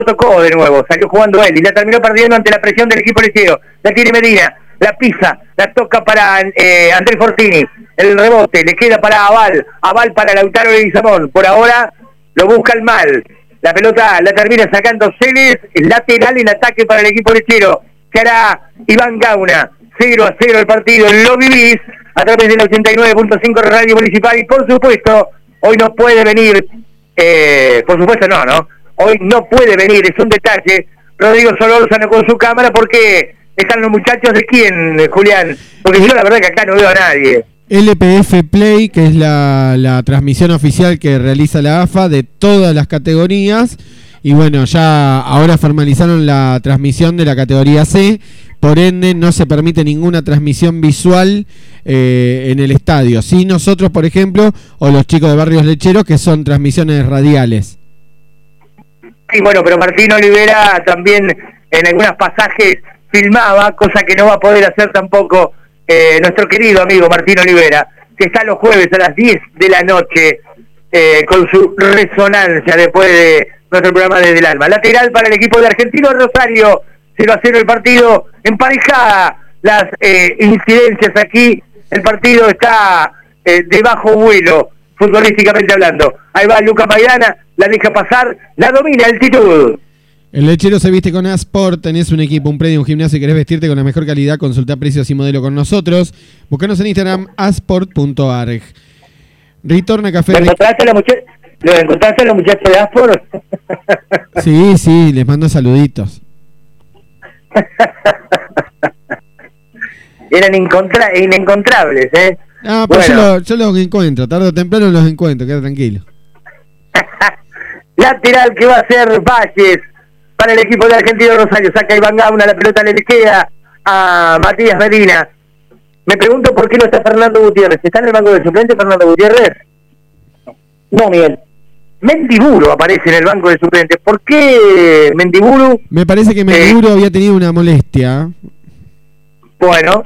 tocó de nuevo, salió jugando él y la terminó perdiendo ante la presión del equipo lechero. La tiene Medina, la pisa, la toca para Andrés Fortini, el rebote, le queda para Aval para Lautaro Leguizamón, por ahora lo busca el mal, la pelota la termina sacando Celes, lateral en ataque para el equipo lechero, que hará Iván Gauna, 0-0 el partido, lo vivís a través del 89.5 Radio Municipal y por supuesto, hoy no puede venir, por supuesto no, hoy no puede venir, es un detalle, Rodrigo Solórzano con su cámara porque están los muchachos de quién, Julián, porque yo la verdad que acá no veo a nadie. LPF Play, que es la transmisión oficial que realiza la AFA de todas las categorías, y bueno, ya ahora formalizaron la transmisión de la categoría C, por ende no se permite ninguna transmisión visual en el estadio, sí nosotros por ejemplo, o los chicos de Barrios Lecheros, que son transmisiones radiales. Sí, bueno, pero Martín Olivera también en algunos pasajes filmaba, cosa que no va a poder hacer tampoco nuestro querido amigo Martín Olivera, que está los jueves a las 10 de la noche con su resonancia después de nuestro programa Desde el Alma. Lateral para el equipo de Argentino Rosario, 0-0 el partido, emparejada las incidencias aquí, el partido está de bajo vuelo, futbolísticamente hablando. Ahí va Lucas Maidana, la deja pasar, la domina Altitud. El Lechero se viste con Asport, tenés un equipo, un predio, un gimnasio y querés vestirte con la mejor calidad, consultá precios y modelo con nosotros. Buscanos en Instagram, asport.arg. Retorna Café. ¿Lo encontraste a los muchachos de Asport? Sí, les mando saluditos. Eran inencontrables, ¿eh? Ah, pero bueno. yo los encuentro, tarde o temprano los encuentro, queda tranquilo. Lateral que va a ser Valles para el equipo de Argentino Rosario, saca Iván Gauna, la pelota le queda a Matías Medina. Me pregunto por qué no está Fernando Gutiérrez. ¿Está en el banco de suplentes Fernando Gutiérrez? No, Miguel. Mendiburu aparece en el banco de suplentes. ¿Por qué Mendiburu? Me parece que Mendiburu había tenido una molestia. Bueno,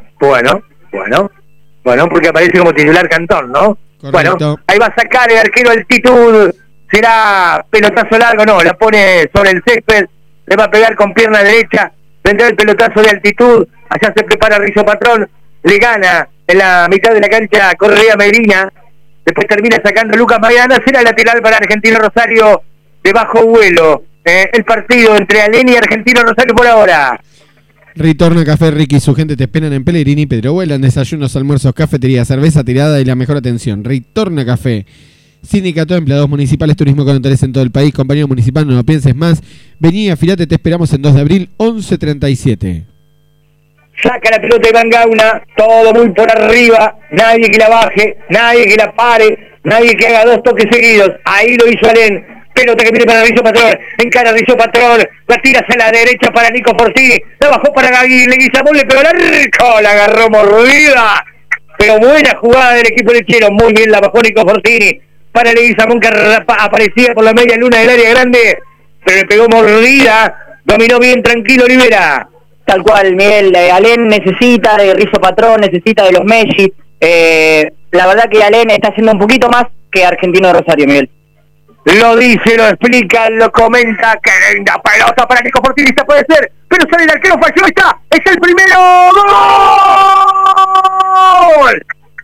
porque aparece como titular Cantón, ¿no? Correcto. Bueno, ahí va a sacar el arquero Altitud. Será pelotazo largo, no, la pone sobre el césped, le va a pegar con pierna derecha, vendrá el pelotazo de Altitud, allá se prepara Rizzo Patrón, le gana en la mitad de la cancha Correa Medina, después termina sacando Lucas Maidana, será lateral para Argentino Rosario de bajo vuelo, el partido entre Alén y Argentino Rosario por ahora. Retorna Café Ricky y su gente te esperan en Pellegrini, Pedro Vuelan, desayunos, almuerzos, cafetería, cerveza tirada y la mejor atención. Retorna Café. Sindicato de Empleados Municipales, Turismo con hoteles en todo el país. Compañero municipal, no lo pienses más. Vení, afilate, te esperamos en 2 de abril, 11:37. Saca la pelota Iván Gauna, todo muy por arriba, nadie que la baje, nadie que la pare, nadie que haga 2 toques seguidos. Ahí lo hizo Alén. Pelota que viene para Rizzo Patrón, encara Rizzo Patrón, la tira hacia la derecha para Nico Fortini, la bajó para Leguizamón, le pegó el arco, la agarró mordida. Pero buena jugada del equipo lechero, muy bien la bajó Nico Fortini. Para Leguizamón que aparecía por la media luna del área grande, pero le pegó mordida, dominó bien tranquilo Olivera. Tal cual, Miguel, Alén necesita de Rizzo Patrón, necesita de los Messi, la verdad que Alén está haciendo un poquito más que Argentino de Rosario, Miguel. Lo dice, lo explica, lo comenta, que linda pelota para Nico Fortini, esta puede ser, pero sale el arquero, falló, está, es el primero, ¡gol!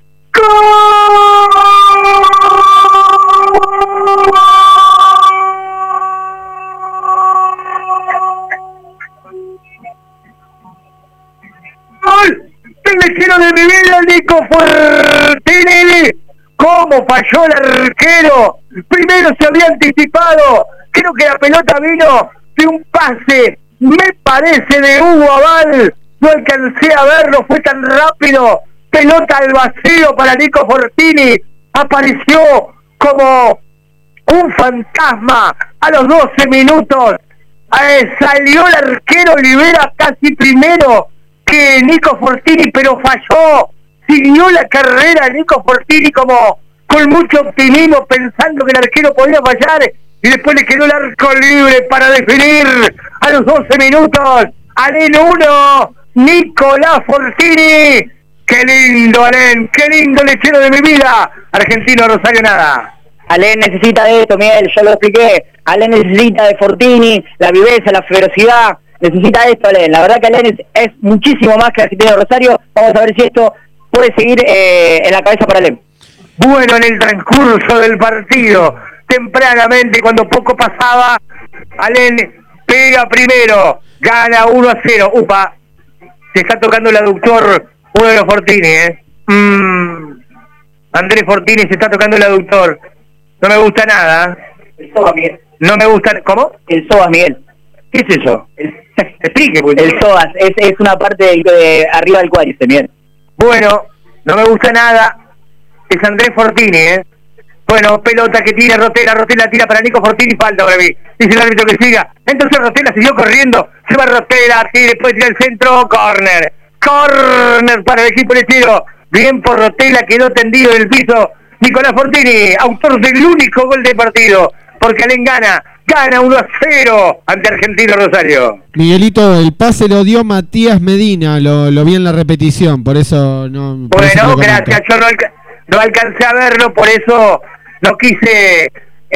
¡Gol! ¡El lechero de mi vida, Nico Fortini! ¿Cómo falló el arquero? Primero se había anticipado, creo que la pelota vino de un pase, me parece de Hugo Aval, no alcancé a verlo, fue tan rápido, pelota al vacío para Nico Fortini, apareció como un fantasma a los 12 minutos, salió el arquero Olivera casi primero que Nico Fortini, pero falló, siguió la carrera Nico Fortini como con mucho optimismo, pensando que el arquero podía fallar, y después le quedó el arco libre para definir a los 12 minutos, Alén 1, Nicolás Fortini. ¡Qué lindo, Alén! ¡Qué lindo lechero de mi vida! Argentino Rosario nada. Alén necesita de esto, Miguel, yo lo expliqué. Alén necesita de Fortini, la viveza, la ferocidad. Necesita esto, Alén. La verdad que Alén es muchísimo más que Argentino Rosario. Vamos a ver si esto puede seguir en la cabeza para Alén. Bueno, en el transcurso del partido, tempranamente, cuando poco pasaba, Alén pega primero, gana 1-0. Upa, se está tocando el aductor uno de los Fortini, Andrés Fortini se está tocando el aductor. No me gusta nada. El Soas, Miguel. No me gusta... ¿Cómo? El Soas, Miguel. ¿Qué es eso? Explique, pues. El Soas, es una parte de arriba del cuádriceps, Miguel. Bueno, no me gusta nada. Es Andrés Fortini, Bueno, pelota que tira Rotela tira para Nico Fortini, falta para mí. Dice el árbitro que siga. Entonces Rotela siguió corriendo, se va Rotela, tira, después tira el centro, córner para el equipo lechero. Bien por Rotela, quedó tendido en el piso Nicolás Fortini, autor del único gol del partido, porque Alén gana 1-0 ante Argentino Rosario. Miguelito, el pase lo dio Matías Medina, lo vi en la repetición, por eso no... Por bueno, eso gracias, yo no alcancé a verlo, por eso no quise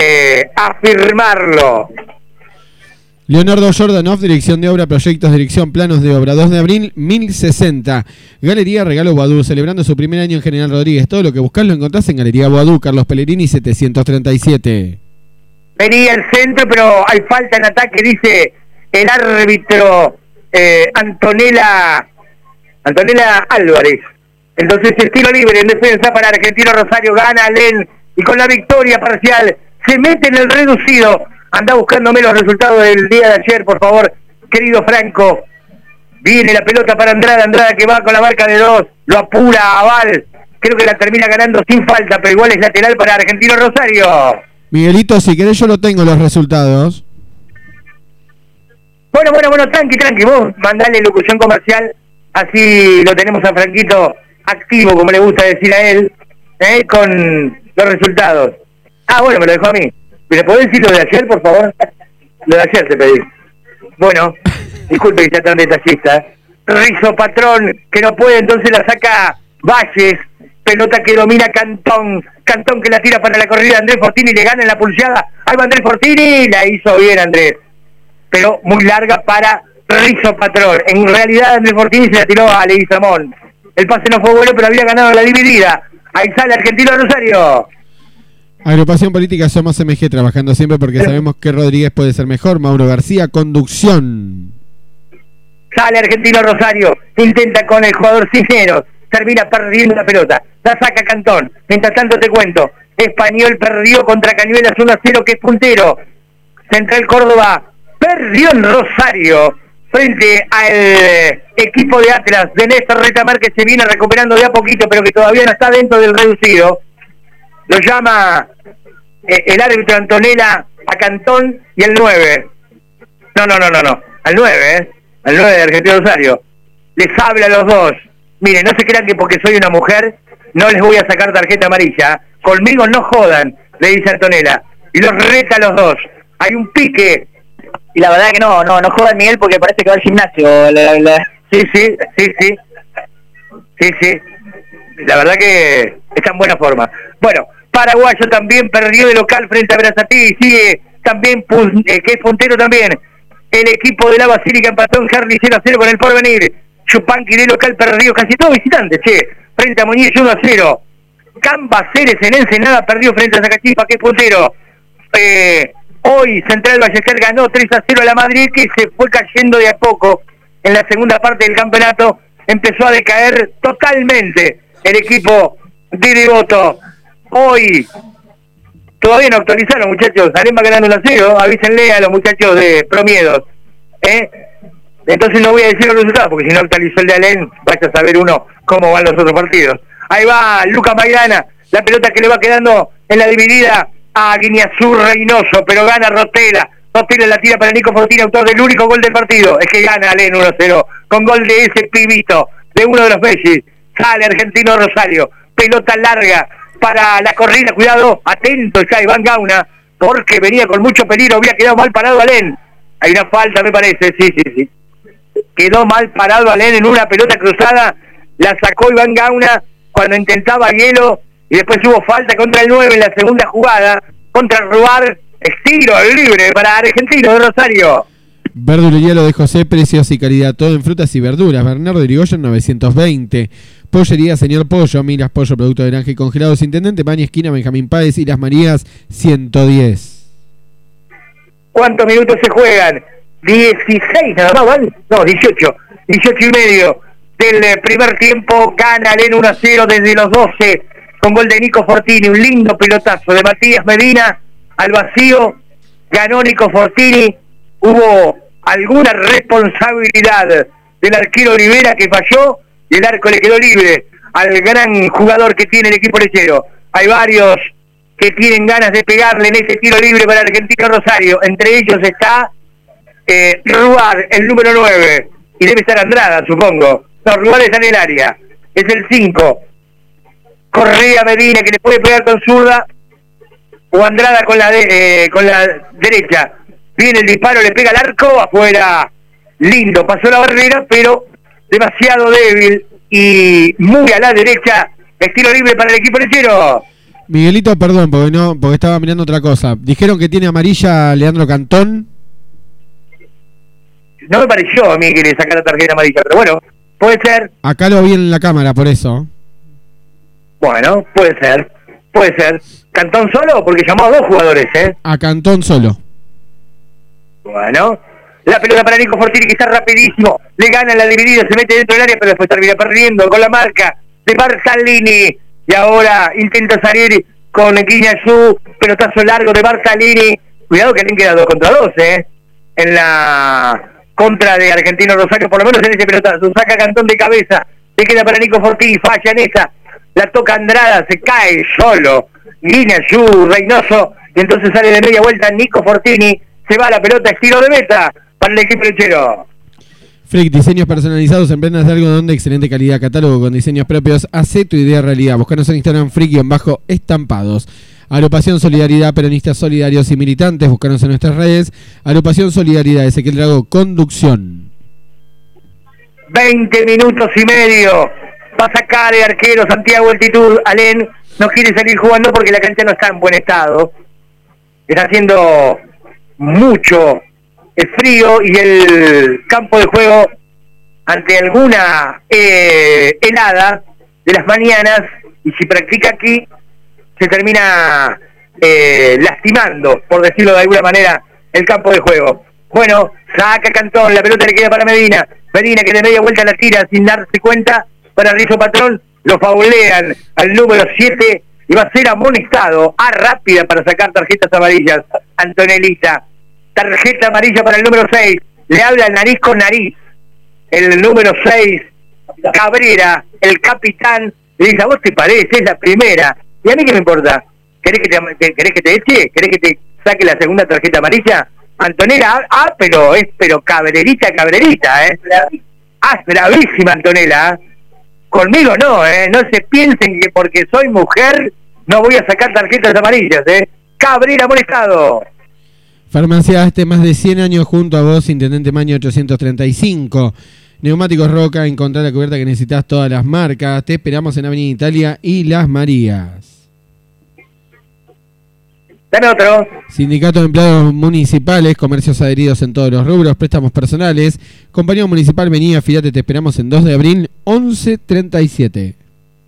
afirmarlo. Leonardo Jordanov, dirección de obra, proyectos, dirección, planos de obra, 2 de abril, 1060. Galería Regalo Boadú, celebrando su primer año en General Rodríguez. Todo lo que buscás lo encontrás en Galería Boadú, Carlos Pellegrini 737. Venía el centro, pero hay falta en ataque, dice el árbitro Antonella Álvarez. Entonces el tiro libre en defensa para Argentino Rosario, gana Alén y con la victoria parcial se mete en el reducido. Anda buscándome los resultados del día de ayer, por favor, querido Franco. Viene la pelota para Andrada que va con la marca de 2, lo apura a Val, creo que la termina ganando sin falta, pero igual es lateral para Argentino Rosario. Miguelito, si querés yo lo tengo los resultados. Bueno, tranqui, vos mandale locución comercial, así lo tenemos a Franquito activo, como le gusta decir a él, con los resultados. Ah, bueno, me lo dejó a mí. ¿Me podés decir lo de ayer, por favor? Lo de ayer te pedí. Bueno, disculpe que sea tan detallista. Rizo Patrón, que no puede, entonces la saca Valles. Pelota que domina Cantón que la tira para la corrida de Andrés Fortini, le gana en la pulseada. Ahí va Andrés Fortini, la hizo bien Andrés. Pero muy larga para Rizo Patrón. En realidad Andrés Fortini se la tiró a Leguizamón. El pase no fue bueno, pero había ganado la dividida. Ahí sale Argentino Rosario. Agrupación Política Somos MG, trabajando siempre porque sabemos que Rodríguez puede ser mejor. Mauro García, conducción. Sale Argentino Rosario, intenta con el jugador Cisneros, termina perdiendo la pelota, la saca Cantón. Mientras tanto te cuento, Español perdió contra Cañuelas 1-0, que es puntero. Central Córdoba perdió en Rosario frente al equipo de Atlas de Néstor Retamar, que se viene recuperando de a poquito, pero que todavía no está dentro del reducido. Lo llama el árbitro Antonella a Cantón y el 9. No. Al 9, Al 9 de Argentino Rosario. Les habla a los dos. Miren, no se crean que porque soy una mujer no les voy a sacar tarjeta amarilla. Conmigo no jodan, le dice Antonella. Y los reta a los dos. Hay un pique. Y la verdad que no jodan, Miguel, porque parece que va al gimnasio. Sí. La verdad que está en buena forma. Bueno, Paraguayo también perdió de local frente a Brazatí y sigue también, que es puntero también. El equipo de la Basílica empató en Harley 0-0 con el Porvenir. Chupanqui de local perdió, casi todos visitantes, frente a Muñiz 1-0. Cambaceres en Ensenada perdió frente a Zacachispa, que es puntero. Hoy Central Ballester ganó 3-0 a la Madrid, que se fue cayendo de a poco en la segunda parte del campeonato. Empezó a decaer totalmente el equipo de Devoto. Hoy todavía no actualizaron, muchachos. Alén va ganando 1-0. Avísenle a los muchachos de Promiedos. Entonces no voy a decir los resultados, porque si no actualizó el de Alén, vaya a saber uno cómo van los otros partidos. Ahí va Lucas Maidana, la pelota que le va quedando en la dividida a Guiñazú Reynoso, pero gana Rotela. Rotela la tira para Nico Fortini, autor del único gol del partido. Es que gana Alén 1-0, con gol de ese pibito, de uno de los Messi. Sale Argentino Rosario, pelota larga para la corrida, cuidado, atento ya Iván Gauna, porque venía con mucho peligro, había quedado mal parado Alén. Hay una falta, me parece, sí. Quedó mal parado Alén en una pelota cruzada, la sacó Iván Gauna cuando intentaba Hielo y después hubo falta contra el 9 en la segunda jugada, contra Rubar, estilo libre para Argentino de Rosario. Verdulería Lo de José, precios y calidad, todo en frutas y verduras. Bernardo Irigoyen 920. Pollería Señor Pollo, Miras Pollo, producto de granja y congelados. Intendente Maña, esquina Benjamín Páez y Las Marías 110. ¿Cuántos minutos se juegan? 16 nada más, ¿vale? No, 18 y medio del primer tiempo. Gana Alén 1-0 desde los 12 con gol de Nico Fortini, un lindo pelotazo de Matías Medina al vacío. Ganó Nico Fortini. Hubo alguna responsabilidad del arquero Olivera, que falló, y el arco le quedó libre al gran jugador que tiene el equipo lechero. Hay varios que tienen ganas de pegarle en ese tiro libre para Argentino Rosario. Entre ellos está Rubar, el número 9, y debe estar Andrada, supongo. No, Rubar está en el área, es el 5. Correa Medina, que le puede pegar con zurda, o Andrada con la derecha. Viene el disparo, le pega al arco, afuera. Lindo, pasó la barrera, pero demasiado débil y muy a la derecha. Estilo libre para el equipo lechero. Miguelito, perdón, porque estaba mirando otra cosa. Dijeron que tiene amarilla Leandro Cantón. No me pareció a mí que le sacara tarjeta amarilla, pero bueno, puede ser. Acá lo vi en la cámara, por eso. Bueno, puede ser. ¿Cantón solo? Porque llamó a 2 jugadores, A Cantón solo. Bueno, la pelota para Nico Fortini, que está rapidísimo, le gana la dividida, se mete dentro del área, pero después termina perdiendo con la marca de Bartalini, y ahora intenta salir con Guiñazú, pelotazo largo de Bartalini. Cuidado que le queda 2 contra 2, en la contra de Argentino Rosario, por lo menos en ese pelotazo. Saca Cantón de cabeza, le queda para Nico Fortini, falla en esa, la toca Andrada, se cae solo Guiñazú, Reynoso, y entonces sale de media vuelta Nico Fortini. Se va la pelota, estilo de meta para el equipo lechero. Frick, diseños personalizados en prendas de algodón de excelente calidad, catálogo con diseños propios. Hacé tu idea realidad. Buscanos en Instagram, Frick-estampados. Agrupación Solidaridad, peronistas solidarios y militantes. Buscanos en nuestras redes. Agrupación Solidaridad, Ezequiel Drago, conducción. 20 minutos y medio. Va a sacar el arquero Santiago Altitud. Alén no quiere salir jugando porque la cancha no está en buen estado. Está haciendo mucho frío y el campo de juego, ante alguna helada de las mañanas, y si practica aquí se termina lastimando, por decirlo de alguna manera, el campo de juego. Bueno, saca Cantón, la pelota le queda para Medina, que de media vuelta la tira sin darse cuenta para Rizzo Patrón, lo faulean al número 7 y va a ser amonestado a rápida para sacar tarjetas amarillas. Antonelita, tarjeta amarilla para el número 6, le habla nariz con nariz el número 6, Cabrera, el capitán, le dice: a vos te parece, es la primera, y a mí qué me importa. ¿Querés que te eche? ¿Querés que te saque la segunda tarjeta amarilla? Antonella, pero cabrerita, bravísima Antonella. Conmigo no, no se piensen que porque soy mujer no voy a sacar tarjetas amarillas, Cabrera molestado. Farmacia más de 100 años junto a vos, Intendente Maño 835. Neumáticos Roca, encontrar la cubierta que necesitas, todas las marcas. Te esperamos en Avenida Italia y Las Marías. Dame otro. Sindicato de Empleados Municipales, comercios adheridos en todos los rubros, préstamos personales. Compañía Municipal, vení, afiliate, te esperamos en 2 de abril, 1137.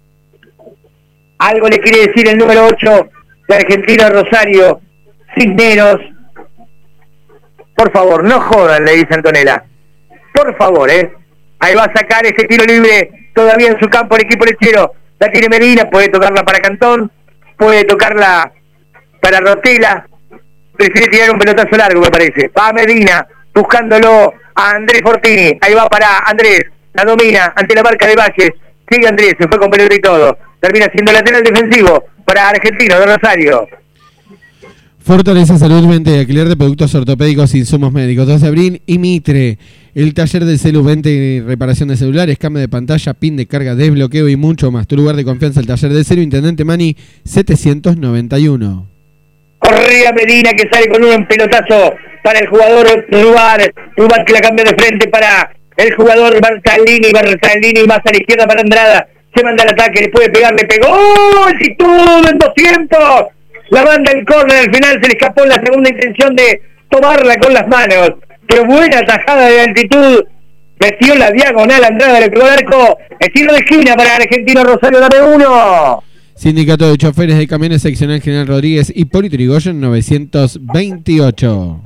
Algo le quiere decir el número 8 de Argentino Rosario, Cisneros. Por favor, no jodan, le dice Antonella. Por favor, Ahí va a sacar ese tiro libre todavía en su campo el equipo lechero. La tiene Medina, puede tocarla para Cantón, puede tocarla para Rotela. Prefiere tirar un pelotazo largo, me parece. Va Medina, buscándolo a Andrés Fortini. Ahí va para Andrés, la domina ante la marca de Valles. Sigue Andrés, se fue con pelota y todo. Termina siendo lateral defensivo para Argentino de Rosario. Fortaleza Salud, venta y alquiler de productos ortopédicos e insumos médicos. 2 de abril y Mitre. El taller del celu, venta y reparación de celulares, cambio de pantalla, pin de carga, desbloqueo y mucho más. Tu lugar de confianza, el taller del celu, Intendente Mani 791. Correa Medina, que sale con un pelotazo para el jugador Rubar que la cambia de frente para el jugador Bartalini más a la izquierda para Andrada. se manda al ataque, le puede pegar, le pegó, altitud en 200, la manda el córner, al final se le escapó en la segunda intención de tomarla con las manos, pero buena tajada de altitud, metió la diagonal, Andrada le pegó al arco, estilo de esquina para Argentino Rosario, dame uno. Sindicato de Choferes de Camiones Seccional General Rodríguez, Hipólito Yrigoyen 928.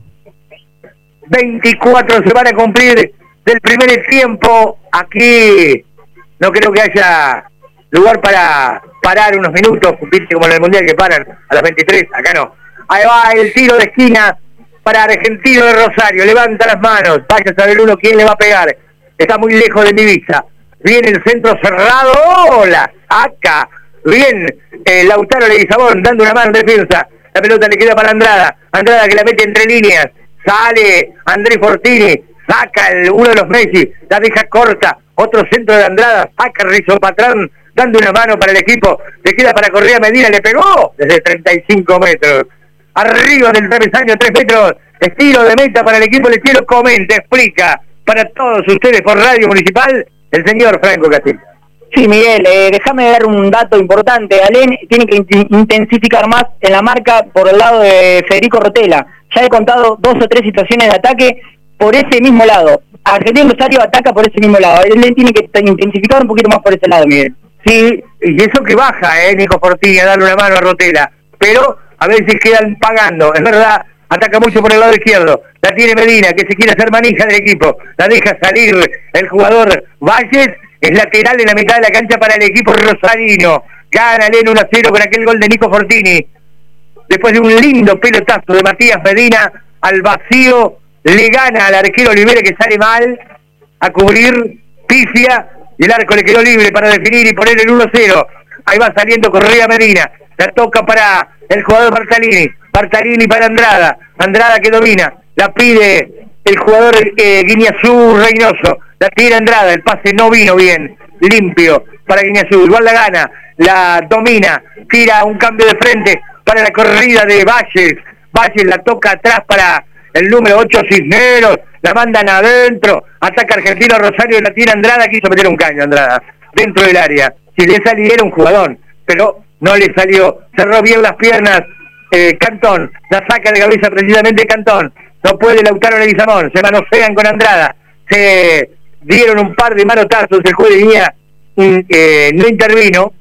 24 se van a cumplir del primer tiempo. Aquí no creo que haya lugar para parar unos minutos, viste como en el Mundial que paran a las 23, acá no. Ahí va el tiro de esquina para Argentino de Rosario, levanta las manos, vaya a saber uno quién le va a pegar, está muy lejos de Divisa, viene el centro cerrado, ¡hola! Acá, bien, Lautaro Leguizamón dando una mano en defensa, la pelota le queda para Andrada, Andrada que la mete entre líneas, sale Andrés Fortini, saca uno de los Messi, la deja corta, otro centro de Andrada, saca Rizzo Patrón, dando una mano para el equipo, le queda para Correa Medina, le pegó desde 35 metros, arriba del travesaño, 3 metros, estilo de meta para el equipo lechero, comenta, explica para todos ustedes por Radio Municipal, el señor Franco Castillo. Sí, Miguel, déjame dar un dato importante. Alén tiene que intensificar más en la marca por el lado de Federico Rotela. Ya he contado 2 o 3 situaciones de ataque por ese mismo lado. Argentino Rosario ataca por ese mismo lado. Alén tiene que intensificar un poquito más por ese lado, Miguel. Sí, y eso que baja, Nico Fortini, a darle una mano a Rotela. Pero a veces quedan pagando. Es verdad, ataca mucho por el lado izquierdo. La tiene Medina, que se quiere hacer manija del equipo. La deja salir el jugador Valles. Es lateral en la mitad de la cancha para el equipo rosarino. Gana Alén 1-0 con aquel gol de Nico Fortini. Después de un lindo pelotazo de Matías Medina al vacío, le gana al arquero Olivera que sale mal a cubrir, pifia, y el arco le quedó libre para definir y poner el 1-0. Ahí va saliendo Correa Medina. La toca para el jugador Bartalini. Bartalini para Andrada. Andrada que domina. La pide el jugador Guiñazú Reynoso. La tira Andrada, el pase no vino bien, limpio para Guiñazú, igual la gana, la domina, tira un cambio de frente para la corrida de Valles, Valles la toca atrás para el número 8 Cisneros, la mandan adentro, ataca Argentino Rosario, la tira Andrada, quiso meter un caño Andrada, dentro del área, si le saliera un jugador, pero no le salió, cerró bien las piernas, Cantón, la saca de cabeza precisamente Cantón, no puede Lautaro Leguizamón, se manosean con Andrada, se dieron un par de manotazos, el juez de línea no intervino,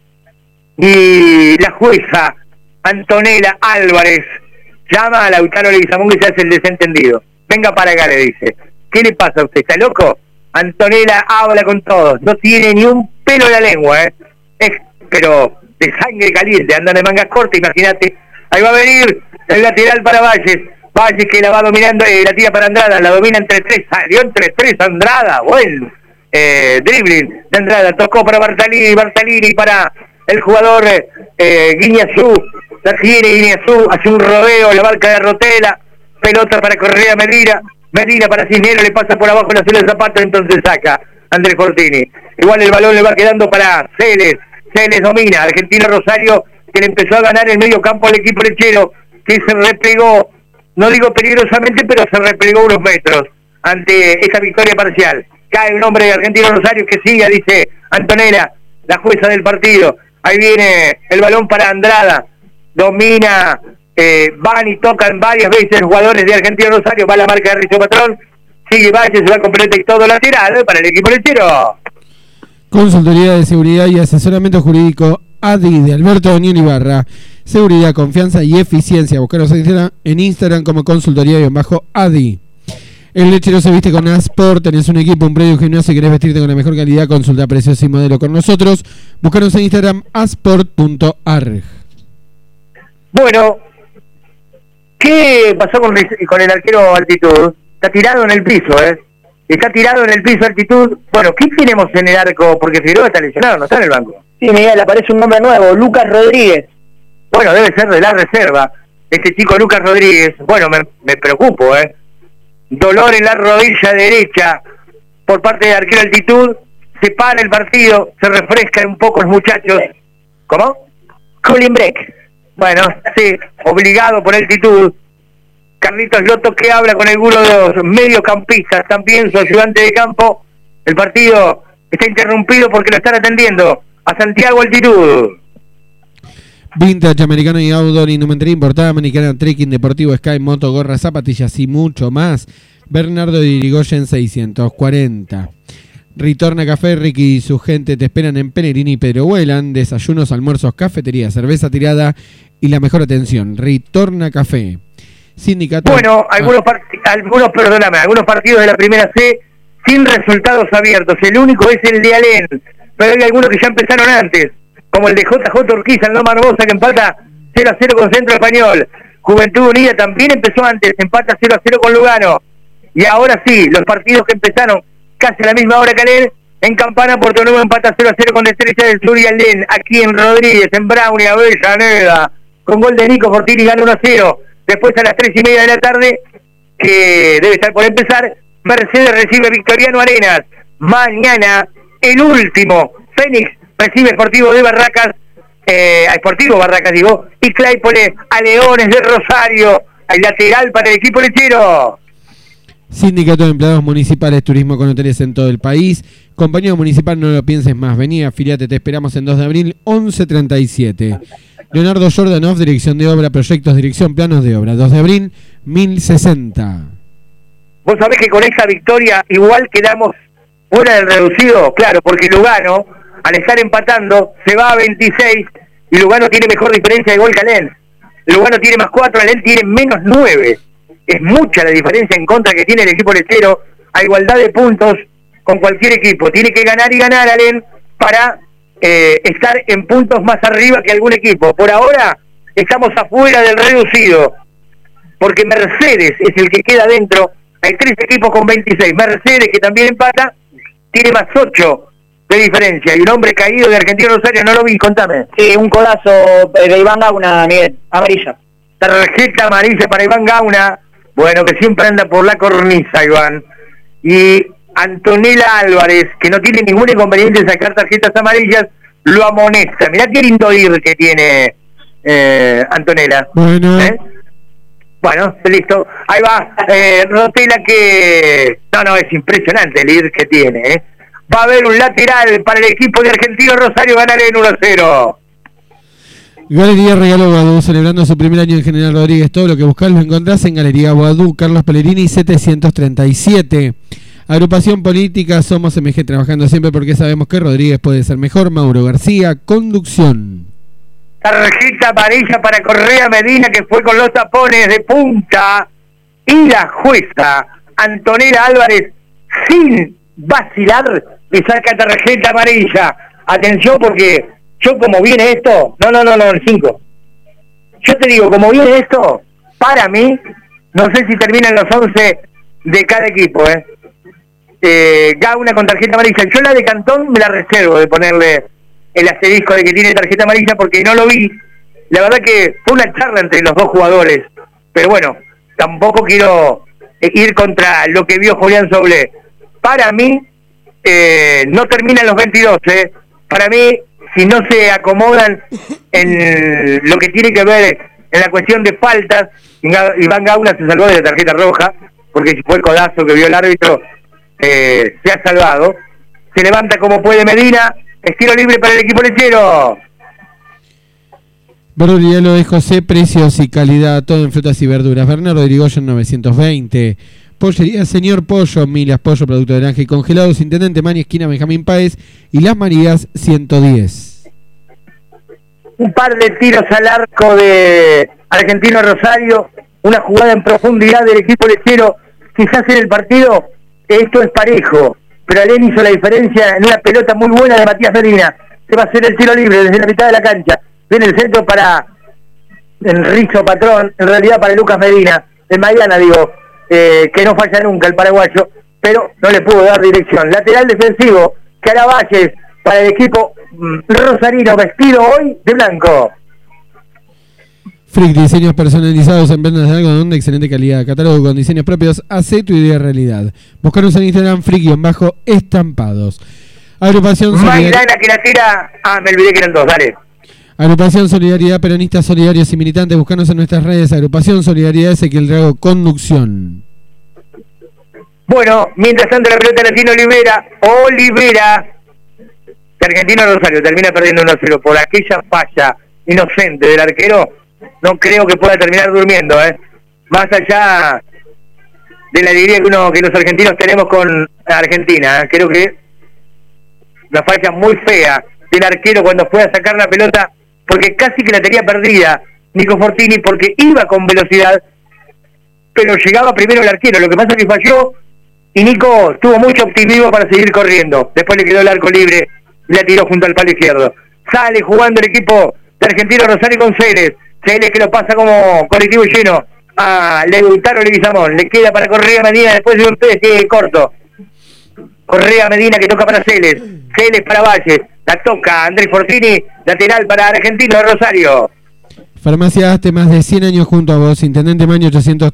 y la jueza Antonella Álvarez llama a Lautaro Leguizamón que se hace el desentendido. Venga para acá, le dice. ¿Qué le pasa a usted? ¿Está loco? Antonella habla con todos, no tiene ni un pelo en la lengua, pero de sangre caliente, andan de mangas cortas, imagínate. Ahí va a venir el lateral para Valles. Valles que la va dominando, la tira para Andrada, la domina entre 3, salió entre 3 Andrada, bueno, dribbling de Andrada, tocó para Bartalini para el jugador Guiñazú, la tiene Guiñazú, hace un rodeo, la marca de Rotela, pelota para Correa Medina para Cisneros, le pasa por abajo la suela del zapato, entonces saca Andrés Fortini. Igual el balón le va quedando para Celes domina, Argentino Rosario, que le empezó a ganar el medio campo al equipo lechero, que se replegó, no digo peligrosamente, pero se replegó unos metros ante esa victoria parcial. Cae un hombre de Argentino Rosario que siga, dice Antonella, la jueza del partido. Ahí viene el balón para Andrada, domina, van y tocan varias veces los jugadores de Argentino Rosario, va la marca de Rizzo Patrón, sigue Valle, se va completa y todo lateral para el equipo lechero. Consultoría de Seguridad y Asesoramiento Jurídico ADI de Alberto Daniel Ibarra. Seguridad, confianza y eficiencia. Buscaros en Instagram como consultoría-ADI. El lechero se viste con Asport. Tenés un equipo, un predio, un gimnasio y querés vestirte con la mejor calidad. Consulta precios y modelo con nosotros. Buscaros en Instagram asport.arg. Bueno, ¿qué pasó con el arquero Altitud? Está tirado en el piso, Está tirado en el piso Altitud. Bueno, ¿qué tenemos en el arco? Porque Figueroa está lesionado, no está en el banco. Sí, Miguel, aparece un nombre nuevo, Lucas Rodríguez. Bueno, debe ser de la reserva. Este chico Lucas Rodríguez, bueno, me preocupo, Dolor en la rodilla derecha por parte de arquero Altitud. Se para el partido, se refrescan un poco los muchachos. ¿Cómo? Colin Breck. Bueno, sí, obligado por Altitud. Carlitos Loto que habla con alguno de los mediocampistas, también su ayudante de campo. El partido está interrumpido porque lo están atendiendo a Santiago Altitud. Vintage, americano y outdoor, indumentaria importada, americana, trekking, deportivo, sky, moto, gorras, zapatillas y mucho más. Bernardo de Irigoyen 640. Ritorna Café, Ricky y su gente te esperan en Pellegrini y Pedro Huelan. Desayunos, almuerzos, cafetería, cerveza tirada y la mejor atención. Ritorna Café. Sindicato. Bueno, algunos partidos de la primera C sin resultados abiertos. El único es el de Alén, pero hay algunos que ya empezaron antes, como el de JJ Urquiza, el Loma Hermosa, que empata 0-0 con Centro Español. Juventud Unida también empezó antes, empata 0-0 con Lugano. Y ahora sí, los partidos que empezaron casi a la misma hora que Alén, en Campana, Puerto Nuevo empata 0-0 con Estrella del Sur y Alén, aquí en Rodríguez, en Brown y Avellaneda, con gol de Nico Fortini, gana 1-0. Después a las 3:30 de la tarde, que debe estar por empezar, Mercedes recibe Victoriano Arenas. Mañana, el último, Fénix recibe Sportivo de Barracas, Sportivo Barracas digo, y Claypole a Leones de Rosario, al lateral para el equipo lechero. Sindicato de Empleados Municipales, turismo con hoteles en todo el país. Compañía municipal, no lo pienses más, vení, afiliate, te esperamos en 2 de abril, 11:37. Leonardo Jordanov, dirección de obra, proyectos, dirección, planos de obra, 2 de abril, 1060. Vos sabés que con esta victoria igual quedamos fuera del reducido, claro, porque Lugano, al estar empatando, se va a 26 y Lugano tiene mejor diferencia de gol que Alén. Lugano tiene +4, Alén tiene -9. Es mucha la diferencia en contra que tiene el equipo lechero, a igualdad de puntos con cualquier equipo. Tiene que ganar y ganar Alén para estar en puntos más arriba que algún equipo. Por ahora estamos afuera del reducido, porque Mercedes es el que queda dentro. Hay 3 equipos con 26. Mercedes, que también empata, tiene +8 de diferencia. Y un hombre caído de Argentino Rosario, no lo vi, contame. Sí, un codazo de Iván Gauna, Miguel, amarilla. Tarjeta amarilla para Iván Gauna. Bueno, que siempre anda por la cornisa, Iván. Y Antonella Álvarez, que no tiene ningún inconveniente en sacar tarjetas amarillas, lo amonesta. Mirá qué lindo ir que tiene Antonella. Bueno. Bueno, listo. Ahí va Rotela, que... No, es impresionante el ir que tiene. Va a haber un lateral para el equipo de Argentino Rosario, ganarle en 1-0. Galería Regalo Guadú, celebrando su primer año en General Rodríguez. Todo lo que buscás lo encontrás en Galería Guadú, Carlos Pellegrini 737. Agrupación Política, somos MG, trabajando siempre porque sabemos que Rodríguez puede ser mejor. Mauro García, conducción. Tarjeta amarilla para Correa Medina, que fue con los tapones de punta. Y la jueza Antonella Álvarez, sin vacilar, le saca tarjeta amarilla. Atención, porque yo como viene esto... No, el 5. Yo te digo, como viene esto, para mí, no sé si terminan los 11 de cada equipo, Gauna con tarjeta amarilla. Yo la de Cantón me la reservo de ponerle el asterisco de que tiene tarjeta amarilla porque no lo vi. La verdad que fue una charla entre los dos jugadores, pero bueno, tampoco quiero ir contra lo que vio Julián Soblé. Para mí no terminan los 22, para mí, si no se acomodan en lo que tiene que ver en la cuestión de faltas, Iván Gauna se salvó de la tarjeta roja, porque si fue el codazo que vio el árbitro, se ha salvado. Se levanta como puede Medina, estilo libre para el equipo lechero. Verdurielo de José, precios y calidad, todo en frutas y verduras. Bernardo de Irigoyen 920. Pollería Señor Pollo, Milas Pollo, producto de granja y congelados, Intendente Mani, esquina Benjamín Páez y Las Marías 110. Un par de tiros al arco de Argentino Rosario, una jugada en profundidad del equipo lechero. Quizás en el partido esto es parejo, pero Alén hizo la diferencia en una pelota muy buena de Matías Medina. Se va a hacer el tiro libre desde la mitad de la cancha. Viene el centro para Enrico Patrón, en realidad para Lucas Medina, el Mariana, digo, que no falla nunca el paraguayo, pero no le pudo dar dirección. Lateral defensivo, Caravalles para el equipo rosarino, vestido hoy de blanco. Frick, diseños personalizados en prendas de algodón de excelente calidad. Catálogo con diseños propios, hace tu idea realidad. Buscaros en Instagram, Frick-estampados. Agrupación Maidana que la tira... me olvidé que eran 2, dale. Agrupación Solidaridad Peronistas Solidarios y Militantes. Buscanos en nuestras redes. Agrupación Solidaridad Ezequiel Drago, conducción. Bueno, mientras tanto la pelota la tiene Olivera, que Argentino Rosario termina perdiendo 1-0 por aquella falla inocente del arquero, no creo que pueda terminar durmiendo, más allá de la alegría que los argentinos tenemos con Argentina, creo que una falla muy fea del arquero cuando fue a sacar la pelota, porque casi que la tenía perdida Nico Fortini, porque iba con velocidad, pero llegaba primero el arquero. Lo que pasa es que falló y Nico tuvo mucho optimismo para seguir corriendo. Después le quedó el arco libre y la tiró junto al palo izquierdo. Sale jugando el equipo de Argentino Rosario con Ceres que lo pasa como colectivo lleno a Lautaro Leguizamón. Le queda para Correa Medina después de un peje corto. Correa Medina que toca para Celes para Valles, la toca Andrés Fortini, lateral para Argentino Rosario. Farmacia Aste, más de 100 años junto a vos. Intendente Maño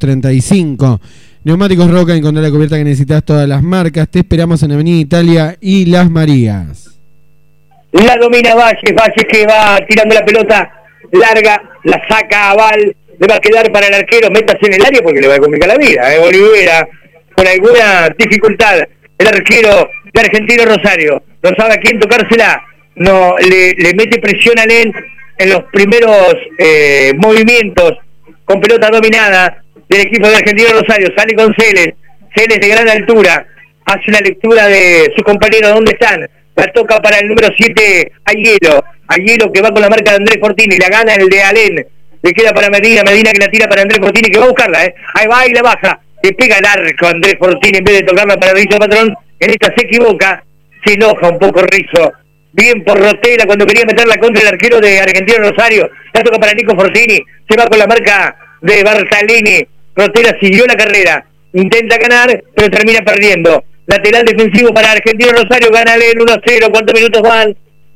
835. Neumáticos Roca, encontrá la cubierta que necesitas, todas las marcas. Te esperamos en Avenida Italia y Las Marías. La domina Valles que va tirando la pelota larga, la saca a Val, le va a quedar para el arquero, métase en el área porque le va a complicar la vida. Olivera, con alguna dificultad, el arquero de Argentino Rosario, no sabe a quién tocársela, no le mete presión a Len en los primeros movimientos con pelota dominada del equipo de Argentino Rosario. Sale con Celes de gran altura, hace una lectura de sus compañeros, ¿dónde están? La toca para el número 7 Ayelo que va con la marca de Andrés Fortini, la gana el de Alén, le queda para Medina que la tira para Andrés Fortini, que va a buscarla, ahí va y la baja, le pega el arco a Andrés Fortini en vez de tocarla para Rizzo Patrón. En esta se equivoca, se enoja un poco Rizzo, bien por Rotela cuando quería meterla contra el arquero de Argentino Rosario, la toca para Nico Fortini, se va con la marca de Bartalini. Rotela siguió la carrera, intenta ganar, pero termina perdiendo. Lateral defensivo para Argentino Rosario, gana el 1-0, ¿cuántos minutos van?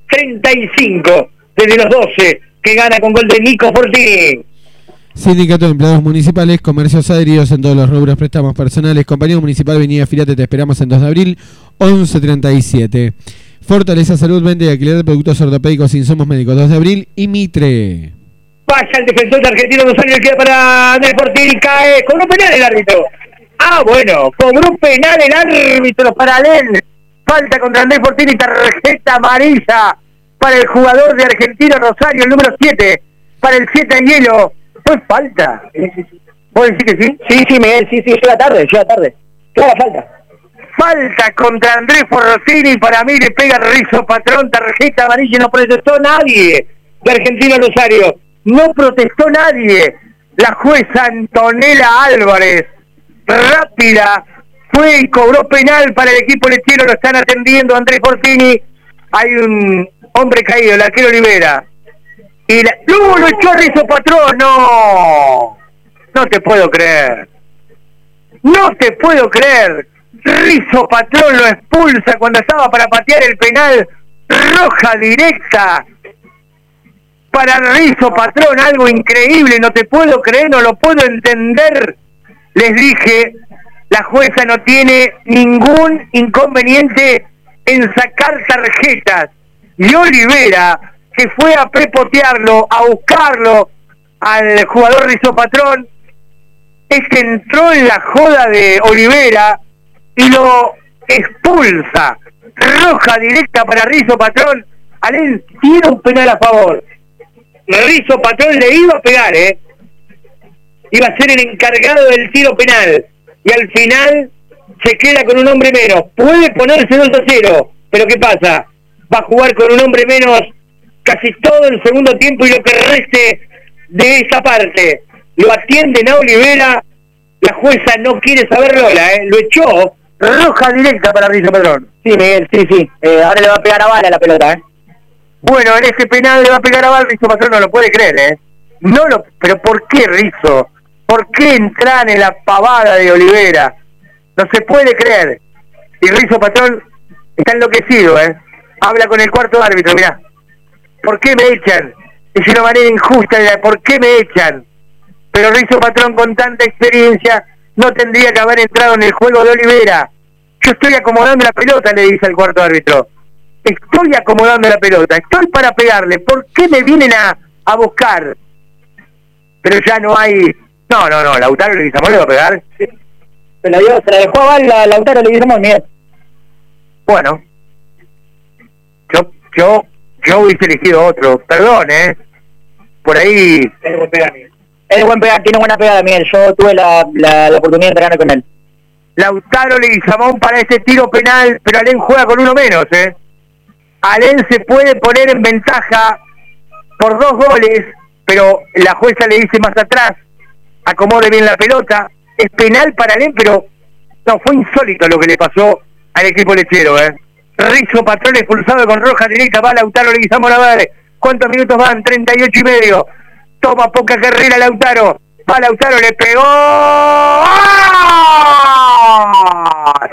35, desde los 12, que gana con gol de Nico Fortini. Sindicato de Empleados Municipales, comercios adheridos en todos los rubros, préstamos personales, Compañía Municipal, Avenida Firate, te esperamos en 2 de abril, 1137. Fortaleza Salud, vende y alquiler de productos ortopédicos, insumos médicos, 2 de abril y Mitre. Vaya el defensor de Argentino Rosario, queda para Andrés Fortini, cae, cobró penal el árbitro. Bueno, cobró penal el árbitro para Alén. Falta contra Andrés Fortini, tarjeta amarilla para el jugador de Argentino Rosario, el número 7, para el 7 Ayelo. Fue falta. ¿Vos decís que sí? Sí, Miguel, sí, llega tarde. Clara falta. Falta contra Andrés Fortini, para mí le pega Rizzo Patrón, tarjeta amarilla, no protestó nadie de Argentino Rosario. No protestó nadie. La jueza Antonella Álvarez, rápida, fue y cobró penal para el equipo lechero, lo están atendiendo Andrés Fortini. Hay un hombre caído, el arquero Olivera. Y ¡no! Lo echó Rizzo Patrón, no te puedo creer. Rizzo Patrón lo expulsa cuando estaba para patear el penal. Roja directa para Rizzo Patrón, algo increíble, no te puedo creer, no lo puedo entender. Les dije, la jueza no tiene ningún inconveniente en sacar tarjetas. Y Olivera, que fue a prepotearlo, a buscarlo al jugador Rizzo Patrón, entró en la joda de Olivera y lo expulsa. Roja directa para Rizzo Patrón. Alén tiene un penal a favor. Rizzo Patrón le iba a pegar, iba a ser el encargado del tiro penal, y al final se queda con un hombre menos. Puede ponerse 2-0, pero ¿qué pasa? Va a jugar con un hombre menos casi todo el segundo tiempo y lo que reste de esa parte. Lo atienden a Olivera, la jueza no quiere saberlo, lo echó. Roja directa para Rizzo Patrón. Sí, Miguel, sí. Ahora le va a pegar a Bala la pelota, Bueno, en ese penal le va a pegar a Bala, Rizzo Patrón no lo puede creer, pero ¿por qué Rizzo? ¿Por qué entrar en la pavada de Olivera? No se puede creer. Y Rizzo Patrón está enloquecido, Habla con el cuarto árbitro, mirá. ¿Por qué me echan? Es una manera injusta, ¿por qué me echan? Pero Rizzo Patrón, con tanta experiencia, no tendría que haber entrado en el juego de Olivera. Yo estoy acomodando la pelota, le dice el cuarto árbitro. Estoy acomodando la pelota, estoy para pegarle. ¿Por qué me vienen a buscar? Pero ya no hay... No, Lautaro Leguizamón le va a pegar. Sí. Se la dejó a Val, Lautaro Leguizamón, Miguel. Bueno, yo Yo hubiese elegido otro, perdón, por ahí... Es buen pegada, tiene buena pegada, Miguel. Yo tuve la oportunidad de entrenar con él. Lautaro Leguizamón para ese tiro penal, pero Alén juega con uno menos, Alén se puede poner en ventaja por 2 goles, pero la jueza le dice más atrás, acomode bien la pelota, es penal para Alén, pero no, fue insólito lo que le pasó al equipo lechero, Rizzo Patrón expulsado con roja directa, va Lautaro Leguizamón a ver cuántos minutos van, 38 y medio, toma poca carrera Lautaro, va Lautaro, le pegó, ¡ah!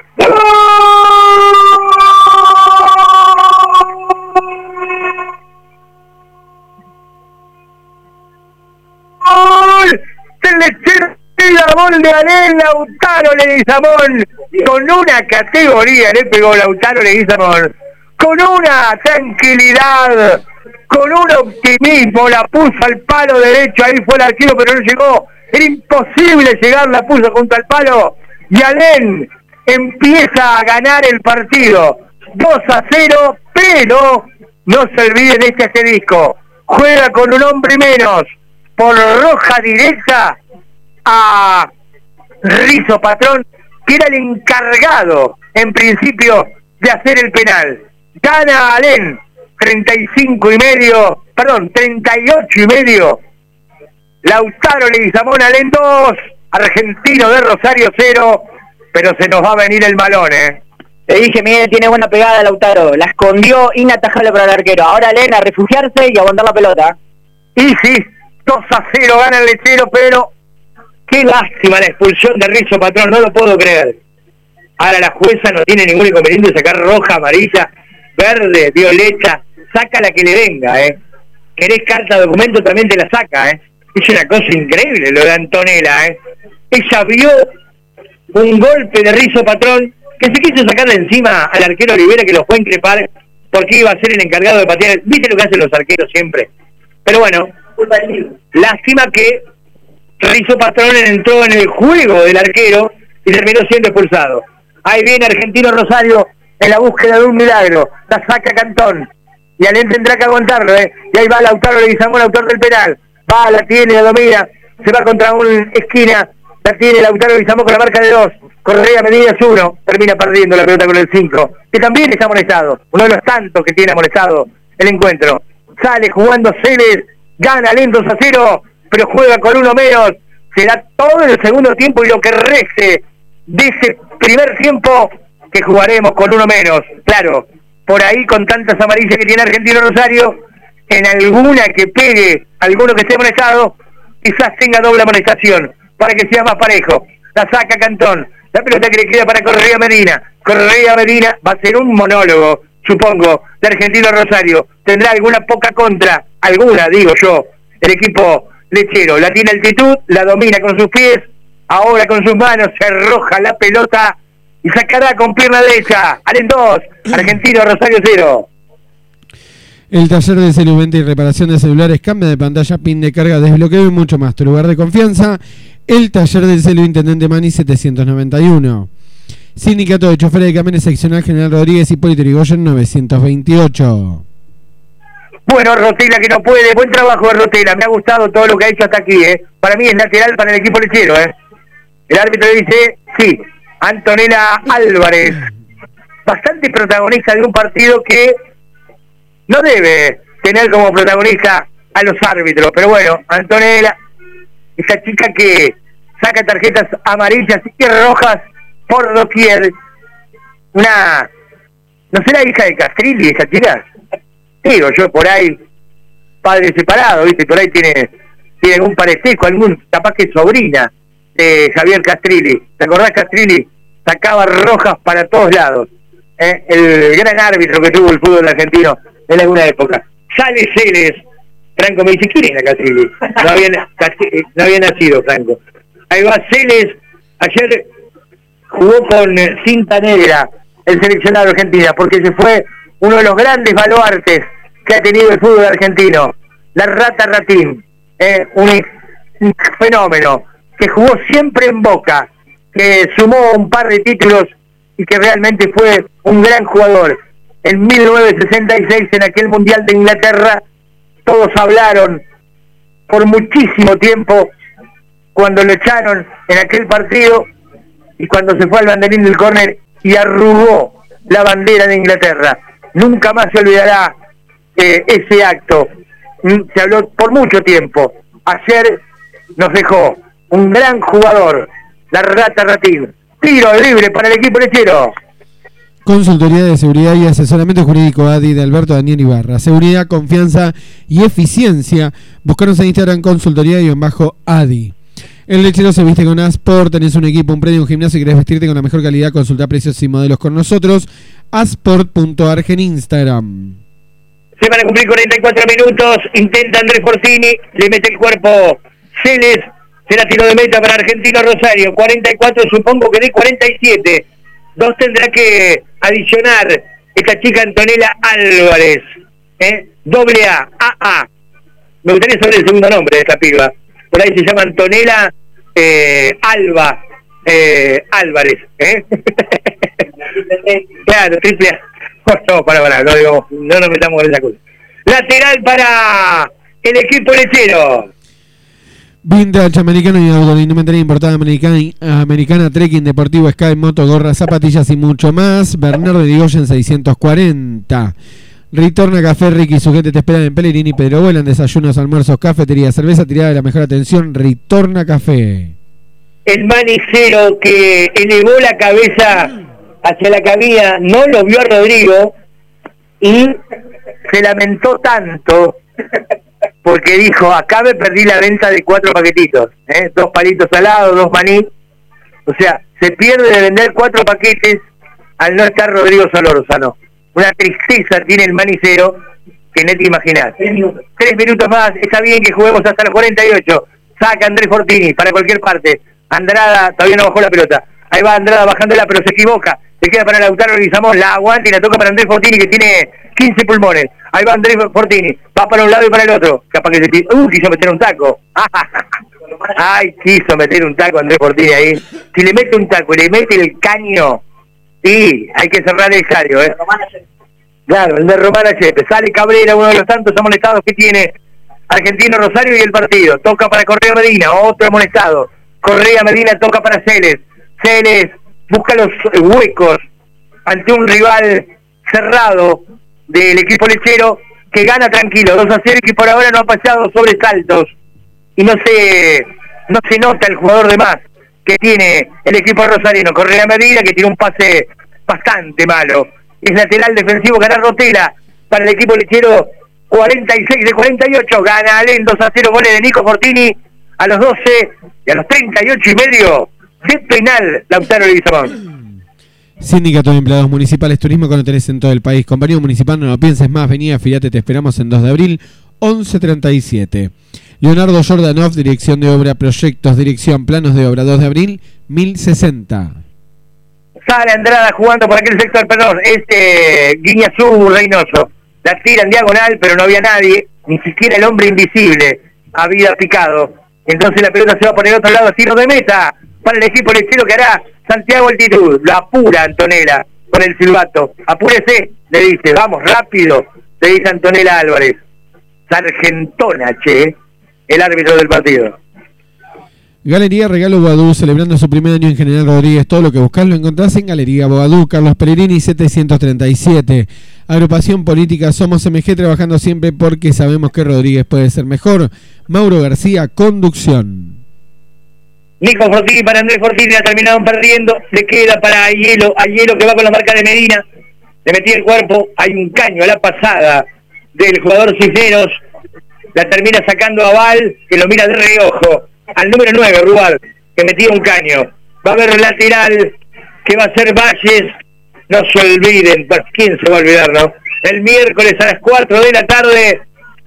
¡Gol! ¡Se le la gol de Alén! Lautaro Leguizamón con una categoría le pegó Lautaro Leguizamón, con una tranquilidad, con un optimismo, la puso al palo derecho, ahí fue el arquero pero no llegó, era imposible llegar, la puso junto al palo y Alén empieza a ganar el partido 2-0, pero no se olviden este asterisco, juega con un hombre menos, por roja directa a Rizzo Patrón, que era el encargado en principio de hacer el penal. Gana Alén 38 y medio. Lautaro Leguizamón, Alén 2, Argentino de Rosario 0, pero se nos va a venir el malón, Te dije, Miguel, tiene buena pegada Lautaro, la escondió inatajable para el arquero. Ahora Alén a refugiarse y a aguantar la pelota. Y sí, 2-0 gana el lechero, pero qué lástima la expulsión de Rizzo Patrón, no lo puedo creer. Ahora la jueza no tiene ningún inconveniente de sacar roja, amarilla, verde, violeta, saca la que le venga, Querés carta de documento, también te la saca, Es una cosa increíble lo de Antonella, Ella vio un golpe de Rizzo Patrón que se quiso sacar de encima al arquero Olivera, que lo fue a increpar porque iba a ser el encargado de patear. ¿Viste lo que hacen los arqueros siempre? Pero bueno, lástima que Rizzo Patrón entró en el juego del arquero y terminó siendo expulsado. Ahí viene Argentino Rosario en la búsqueda de un milagro, la saca Cantón y Alén tendrá que aguantarlo, y ahí va Lautaro Leguizamón, autor del penal, va, la tiene, la domina, se va contra una esquina, la tiene Lautaro Leguizamón con la marca de 2, Correa Medina es 1, termina perdiendo la pelota con el 5, que también está amonestado, uno de los tantos que tiene amonestado el encuentro. Sale jugando Celes, gana Alén 2-0, pero juega con uno menos, será todo el segundo tiempo y lo que reste de ese primer tiempo que jugaremos con uno menos. Claro, por ahí con tantas amarillas que tiene Argentino Rosario, en alguna que pegue, alguno que esté amonestado, quizás tenga doble amonestación, para que sea más parejo. La saca Cantón, la pelota que le queda para Correa Medina va a ser un monólogo, supongo, de Argentino Rosario. Tendrá alguna poca contra, alguna, digo yo, el equipo lechero. La tiene altitud, la domina con sus pies, ahora con sus manos se arroja la pelota y sacará con pierna derecha. Alén 2, Argentino Rosario 0. El taller de celu, venta y reparación de celulares, cambio de pantalla, pin de carga, desbloqueo y mucho más. Tu lugar de confianza, el taller del celu, Intendente Mani 791. Sindicato de Choferes de Camiones Seccional General Rodríguez, Hipólito Yrigoyen 928. Bueno, Rotela que no puede, buen trabajo de Rotela, me ha gustado todo lo que ha hecho hasta aquí, Para mí es lateral para el equipo lechero, El árbitro dice, sí, Antonella Álvarez, bastante protagonista de un partido que no debe tener como protagonista a los árbitros, pero bueno, Antonella, esa chica que saca tarjetas amarillas y rojas por doquier, ¿no será hija de Castrilli esa chica? Digo yo, por ahí, padre separado, ¿viste? Por ahí tiene algún parentesco, capaz que sobrina de Javier Castrilli. ¿Te acordás? Castrilli sacaba rojas para todos lados. El gran árbitro que tuvo el fútbol argentino en alguna época. Sale Celes. Franco me dice, ¿quién era Castrilli? No había nacido Franco. Ahí va Celes. Ayer jugó con cinta negra el seleccionado argentino, porque se fue uno de los grandes baluartes que ha tenido el fútbol argentino, la Rata Ratín, un fenómeno, que jugó siempre en Boca, que sumó un par de títulos y que realmente fue un gran jugador. en 1966 en aquel Mundial de Inglaterra. Todos hablaron por muchísimo tiempo cuando lo echaron en aquel partido y cuando se fue al banderín del córner y arrugó la bandera de Inglaterra. Nunca más se olvidará ese acto. Se habló por mucho tiempo. Ayer nos dejó un gran jugador, la Rata Ratín. Tiro libre para el equipo lechero. Consultoría de Seguridad y Asesoramiento Jurídico ADI de Alberto Daniel Ibarra. Seguridad, confianza y eficiencia. Buscaros en Instagram consultoría_ADI. El lechero se viste con Asport. Tenés un equipo, un premio, un gimnasio y querés vestirte con la mejor calidad. Consulta precios y modelos con nosotros. Asport.arg en Instagram. Se van a cumplir 44 minutos. Intenta Andrés Fortini. Le mete el cuerpo Celes. Será tiro de meta para Argentino Rosario. 44, supongo que de 47. 2 tendrá que adicionar esta chica Antonella Álvarez. Doble A, AA. Me gustaría saber el segundo nombre de esta piba. Por ahí se llama Antonella Alba Álvarez. Claro, triple A. No, para, no nos metamos en esa cosa. Lateral para el equipo lechero. Vintage americano y auto de indumentaria importada americana, trekking, deportivo, sky, moto, gorras, zapatillas y mucho más. Bernardo de Digoyen 640. Ritorna Café, Ricky, sujete, te esperan en Pellegrini, Pedro Vuelan, desayunos, almuerzos, cafetería, cerveza, tirada de la mejor atención. Ritorna Café. El manicero que elevó la cabeza hacia la cabina no lo vio a Rodrigo y se lamentó tanto porque dijo, acá me perdí la venta de 4 paquetitos, 2 palitos salados, 2 maní. O sea, se pierde de vender 4 paquetes al no estar Rodrigo Solórzano. Una tristeza tiene el manicero que no te imaginás. 3 minutos más, está bien que juguemos hasta los 48. Saca Andrés Fortini para cualquier parte. Andrada todavía no bajó la pelota. Ahí va Andrada bajándola, pero se equivoca. Se queda para Lautaro Leguizamón, la aguanta y la toca para Andrés Fortini, que tiene 15 pulmones. Ahí va Andrés Fortini, va para un lado y para el otro. Capaz que quiso meter un taco. Ay, quiso meter un taco Andrés Fortini ahí. Si le mete un taco y le mete el caño, sí, hay que cerrar el estadio, Claro, el de Romana Chepe. Sale Cabrera, uno de los tantos amonestados que tiene Argentino Rosario y el partido. Toca para Correa Medina, otro amonestado. Correa Medina toca para Celes. Celes busca los huecos ante un rival cerrado del equipo lechero que gana tranquilo, 2-0, y que por ahora no ha pasado sobresaltos y no se nota el jugador de más que tiene el equipo rosarino. Correa Medina, que tiene un pase bastante malo, es lateral defensivo. Gana Rotela para el equipo lechero, 46 de 48, gana Alén, 2-0, goles de Nico Fortini a los 12 y a los 38 y medio de penal, Lautaro Leguizamón. Sindicato de Empleados Municipales, turismo con hoteles en todo el país. Compañía Municipal, no lo pienses más, vení, afiliate, te esperamos en 2 de abril, 11:37. Leonardo Jordanov, dirección de obra, proyectos, dirección, planos de obra, 2 de abril, 1060. Sale Andrada jugando por aquel sector, perdón, Guiñazú Reynoso. La tira en diagonal, pero no había nadie, ni siquiera el hombre invisible había picado. Entonces la pelota se va por el otro lado, tiro de meta para el equipo lechero que hará Santiago Altitud. La apura Antonella con el silbato. Apúrese, le dice, vamos rápido, le dice Antonella Álvarez. Sargentona, el árbitro del partido. Galería Regalo Bogadú, celebrando su primer año en General Rodríguez. Todo lo que buscás lo encontrás en Galería Bogadú, Carlos Pellegrini 737. Agrupación Política Somos MG, trabajando siempre porque sabemos que Rodríguez puede ser mejor. Mauro García, conducción. Nico Fortini para Andrés Fortini, la terminaron perdiendo. Le queda para Hielo, a Hielo que va con la marca de Medina. Le metía el cuerpo, hay un caño a la pasada del jugador Cisneros. La termina sacando a Val, que lo mira de reojo. Al número 9, Rubal, que metía un caño. Va a haber lateral, que va a ser Valles. No se olviden, ¿quién se va a olvidar, no? El miércoles a las 4 de la tarde,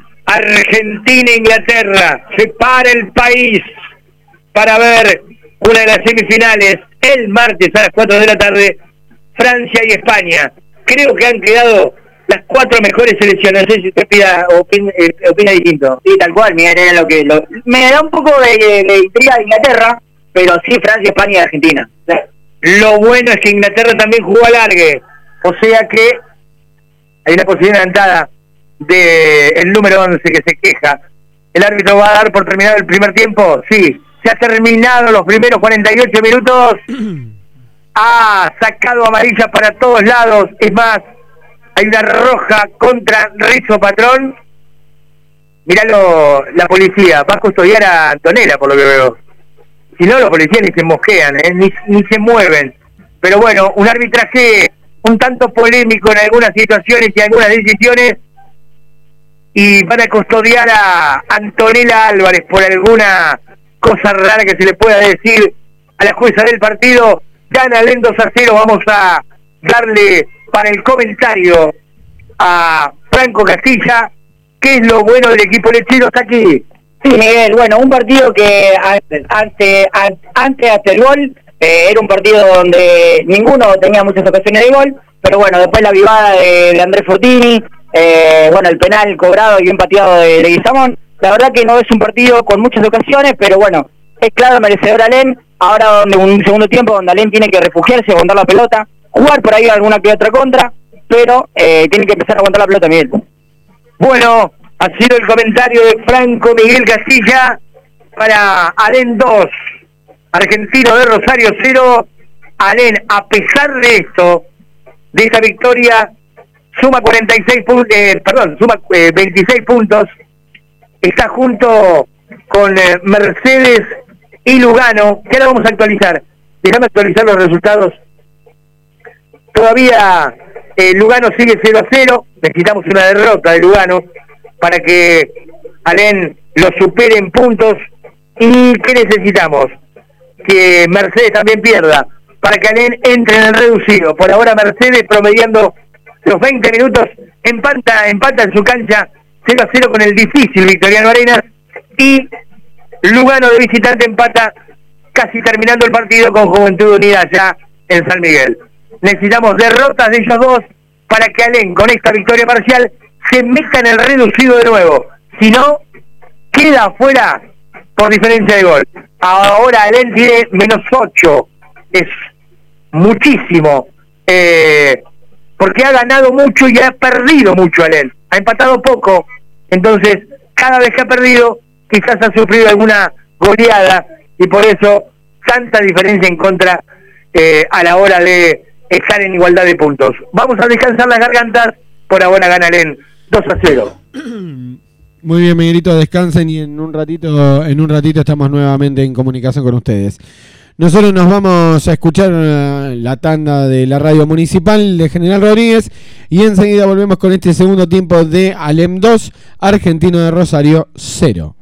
Argentina-Inglaterra. Se para el país para ver una de las semifinales. El martes a las 4 de la tarde, Francia y España. Creo que han quedado las 4 mejores selecciones. No sé si usted opina distinto. Sí, tal cual, mira, era me da un poco de intriga de Inglaterra, pero sí Francia, España y Argentina. Lo bueno es que Inglaterra también jugó alargue, o sea que Hay una posición adelantada del número 11 que se queja. ¿El árbitro va a dar por terminado el primer tiempo? Sí. Se ha terminado los primeros 48 minutos. Ha sacado amarillas para todos lados. Es más, hay una roja contra Rizzo Patrón. Míralo, la policía va a custodiar a Antonella, por lo que veo. Si no, los policías ni se mosquean, ni se mueven. Pero bueno, un arbitraje un tanto polémico en algunas situaciones y algunas decisiones. Y van a custodiar a Antonella Álvarez por alguna cosa rara que se le pueda decir a la jueza del partido. Gana Alén 2-0. Vamos a darle para el comentario a Franco Castilla. ¿Qué es lo bueno del equipo lechero? Está aquí. Sí, Miguel, bueno, un partido que antes de hacer el gol, era un partido donde ninguno tenía muchas ocasiones de gol, pero bueno, después la vivada de Andrés Fortini, bueno, el penal cobrado y bien pateado de Leguizamón. La verdad que no es un partido con muchas ocasiones, pero bueno, es claro merecedor Alén. Ahora donde un segundo tiempo donde Alén tiene que refugiarse, aguantar la pelota, jugar por ahí alguna que otra contra, pero tiene que empezar a aguantar la pelota, Miguel. Bueno, ha sido el comentario de Franco Miguel Castilla para Alén 2, Argentino de Rosario 0. Alén, a pesar de esto, de esa victoria, suma 26 puntos, está junto con Mercedes y Lugano, que ahora vamos a actualizar. Déjame actualizar los resultados. Todavía Lugano sigue 0-0, necesitamos una derrota de Lugano para que Alén lo supere en puntos. ¿Y qué necesitamos? Que Mercedes también pierda, para que Alén entre en el reducido. Por ahora Mercedes promediando los 20 minutos, empata en su cancha 0-0 con el difícil Victoriano Arenas, y Lugano de visitante empata casi terminando el partido con Juventud Unida ya en San Miguel. Necesitamos derrotas de ellos dos para que Alén con esta victoria parcial se meta en el reducido de nuevo. Si no, queda afuera por diferencia de gol. Ahora Alén tiene -8. Es muchísimo. Porque ha ganado mucho y ha perdido mucho Alén. Ha empatado poco. Entonces, cada vez que ha perdido, quizás ha sufrido alguna goleada. Y por eso, tanta diferencia en contra a la hora de estar en igualdad de puntos. Vamos a descansar las gargantas. Por ahora gana Alén 2-0. Muy bien, Miguelito, descansen y en un ratito estamos nuevamente en comunicación con ustedes. Nosotros nos vamos a escuchar la tanda de la radio municipal de General Rodríguez y enseguida volvemos con este segundo tiempo de Alén 2, Argentino de Rosario 0.